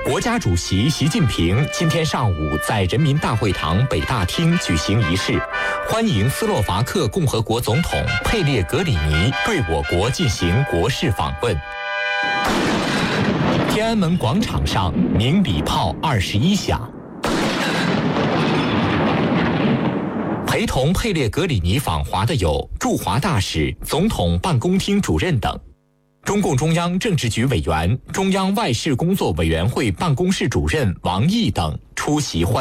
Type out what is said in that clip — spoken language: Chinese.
国家主席习近平今天上午在人民大会堂北大厅举行仪式，欢迎斯洛伐克共和国总统佩列格里尼对我国进行国事访问。天安门广场上鸣礼炮21响。陪同佩列格里尼访华的有驻华大使、总统办公厅主任等。中共中央政治局委员、中央外事工作委员会办公室主任王毅等出席欢